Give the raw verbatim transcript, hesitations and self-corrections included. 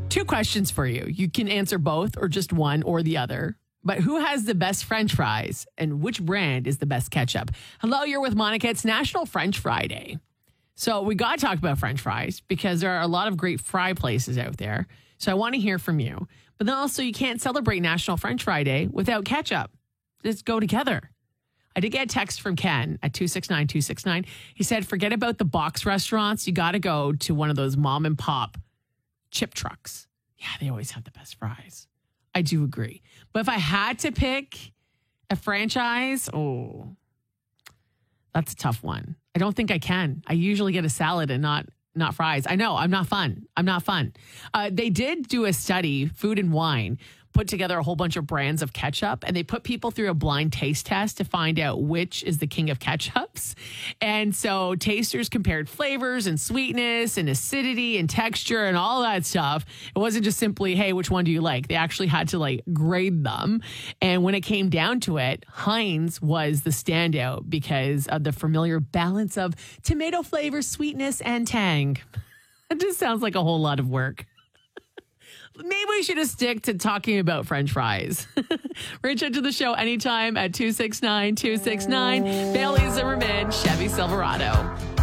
Two questions for you. You can answer both or just one or the other. But who has the best French fries and which brand is the best ketchup? Hello, you're with Monica. It's National French Fry Day. So we got to talk about French fries because there are a lot of great fry places out there. So I want to hear from you. But then also you can't celebrate National French Fry Day without ketchup. Just go together. I did get a text from Ken at two six nine two six nine. He said, forget about the box restaurants. You got to go to one of those mom and pop chip trucks. Yeah, they always have the best fries. I do agree. But if I had to pick a franchise, oh, that's a tough one. I don't think I can. I usually get a salad and not not fries. I know, I'm not fun. I'm not fun. Uh, they did do a study, Food and Wine, put together a whole bunch of brands of ketchup, and they put people through a blind taste test to find out which is the king of ketchups. And so tasters compared flavors and sweetness and acidity and texture and all that stuff. It wasn't just simply, hey, which one do you like? They actually had to like grade them. And when it came down to it, Heinz was the standout because of the familiar balance of tomato flavor, sweetness, and tang. It just sounds like a whole lot of work. Maybe we should just stick to talking about French fries. Reach out to the show anytime at two six nine two six nine. Bailey Zimmerman, Chevy Silverado.